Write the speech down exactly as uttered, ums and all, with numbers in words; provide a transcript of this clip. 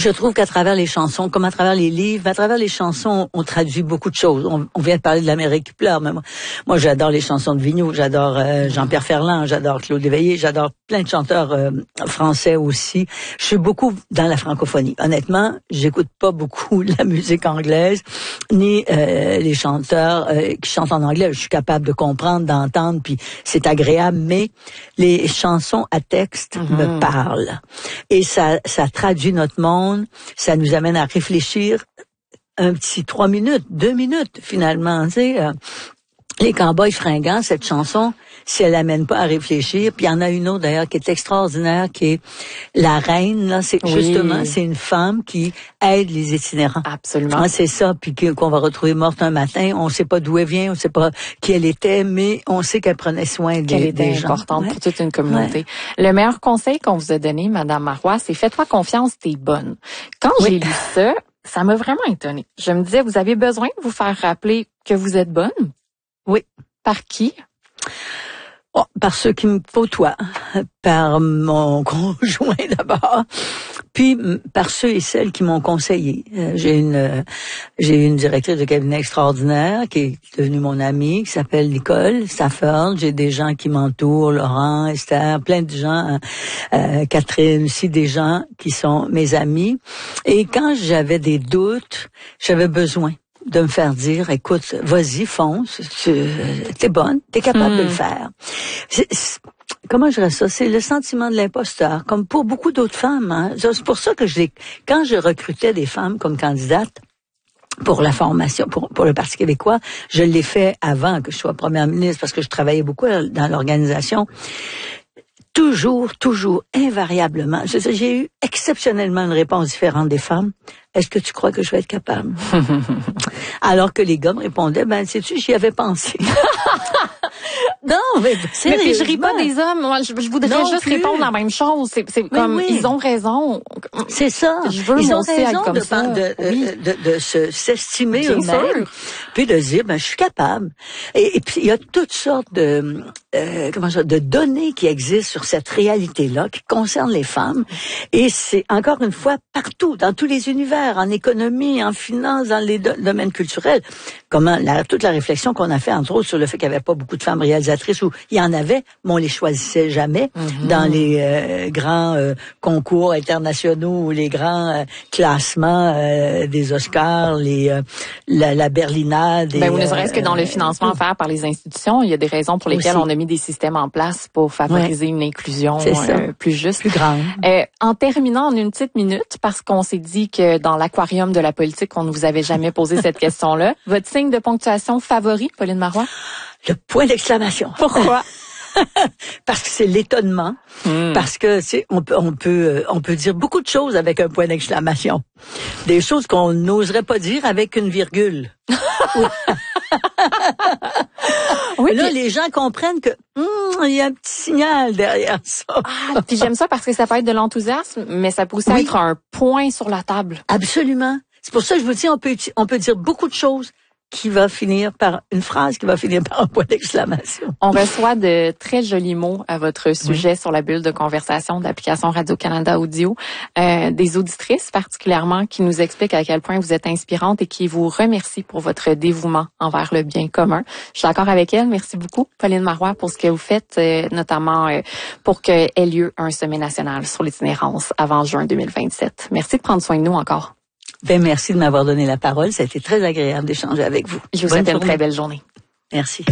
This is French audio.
Je trouve qu'à travers les chansons, comme à travers les livres, à travers les chansons, on traduit beaucoup de choses. On, on vient de parler de l'Amérique qui pleure, mais moi, moi j'adore les chansons de Vigneault, j'adore euh, Jean-Pierre Ferland, j'adore Claude Léveillé, j'adore plein de chanteurs euh, français aussi. Je suis beaucoup dans la francophonie. Honnêtement, j'écoute pas beaucoup la musique anglaise, ni euh, les chanteurs euh, qui chantent en anglais. Je suis capable de comprendre, d'entendre, puis c'est agréable, mais les chansons à texte mm-hmm. me parlent. Et ça, ça traduit notre monde. Ça nous amène à réfléchir un petit trois minutes, deux minutes finalement. Tu sais, euh, les Cowboys fringants, cette chanson, si elle amène pas à réfléchir, puis il y en a une autre d'ailleurs qui est extraordinaire, qui est La Reine. Là, c'est oui. justement, c'est une femme qui aide les itinérants. Absolument. Ah, c'est ça, puis qu'on va retrouver morte un matin. On sait pas d'où elle vient, on sait pas qui elle était, mais on sait qu'elle prenait soin des, qu'elle était des gens. importante ouais. pour toute une communauté. Ouais. Le meilleur conseil qu'on vous a donné, Madame Marois, c'est faites-toi confiance, t'es bonne. Quand oui. j'ai lu ça, ça m'a vraiment étonnée. Je me disais, vous avez besoin de vous faire rappeler que vous êtes bonne? Oui. Par qui? Oh, par ceux qui me côtoient, par mon conjoint d'abord, puis par ceux et celles qui m'ont conseillé. Euh, j'ai une euh, j'ai une directrice de cabinet extraordinaire qui est devenue mon amie, qui s'appelle Nicole Stafford. J'ai des gens qui m'entourent, Laurent, Esther, plein de gens, euh, Catherine aussi, des gens qui sont mes amis. Et quand j'avais des doutes, j'avais besoin de me faire dire, écoute, vas-y, fonce, tu, t'es bonne, t'es capable mmh. de le faire. C'est, c'est, comment je dirais ça? C'est le sentiment de l'imposteur, comme pour beaucoup d'autres femmes. Hein. C'est pour ça que je quand je recrutais des femmes comme candidates pour la formation, pour, pour le Parti québécois, je l'ai fait avant que je sois première ministre, parce que je travaillais beaucoup dans l'organisation. Toujours, toujours, invariablement. J'ai eu exceptionnellement une réponse différente des femmes. Est-ce que tu crois que je vais être capable? Alors que les gars me répondaient, ben, sais-tu, j'y avais pensé. Non, mais mais puis je ris pas des hommes. Moi, je, je voudrais non juste plus. répondre la même chose. C'est, c'est comme oui. ils ont raison. C'est ça. Je veux ils ont raison raison comme de, ça. de, oui. de, de, de se s'estimer Bien eux-mêmes, sûr. puis de se dire ben je suis capable. Et, et puis il y a toutes sortes de euh, comment ça, de données qui existent sur cette réalité-là qui concernent les femmes. Et c'est encore une fois partout, dans tous les univers, en économie, en finance, dans les do- domaines culturels. Comment la, toute la réflexion qu'on a fait entre autres sur le fait qu'il n'y avait pas beaucoup de femmes réalisatrices, ou il y en avait, mais on les choisissait jamais mm-hmm. dans les euh, grands euh, concours internationaux ou les grands euh, classements euh, des Oscars, les euh, la, la Berlinade. Ben, ou ne serait-ce que dans le financement euh, offert par les institutions, il y a des raisons pour lesquelles aussi. On a mis des systèmes en place pour favoriser ouais. une inclusion euh, plus juste, plus grande. Euh, en terminant en une petite minute, parce qu'on s'est dit que dans l'aquarium de la politique, on ne vous avait jamais posé cette question-là. Votre signe de ponctuation favori, Pauline Marois? Le point d'exclamation. Pourquoi? Parce que c'est l'étonnement. Hmm. Parce que c'est on peut on peut on peut dire beaucoup de choses avec un point d'exclamation. Des choses qu'on n'oserait pas dire avec une virgule. Oui, là, puis, les gens comprennent que hum, il y a un petit signal derrière ça. Ah, puis j'aime ça parce que ça peut être de l'enthousiasme, mais ça peut aussi oui. être un point sur la table. Absolument. C'est pour ça que je vous dis, on peut on peut dire beaucoup de choses qui va finir par une phrase qui va finir par un point d'exclamation. On reçoit de très jolis mots à votre sujet oui. sur la bulle de conversation de l'application Radio-Canada Audio. Euh, des auditrices particulièrement qui nous expliquent à quel point vous êtes inspirante et qui vous remercient pour votre dévouement envers le bien commun. Je suis d'accord avec elle. Merci beaucoup, Pauline Marois, pour ce que vous faites, euh, notamment euh, pour que ait lieu un sommet national sur l'itinérance avant juin deux mille vingt-sept. Merci de prendre soin de nous encore. Ben, merci de m'avoir donné la parole. Ça a été très agréable d'échanger avec vous. Je vous souhaite une très belle journée. Merci.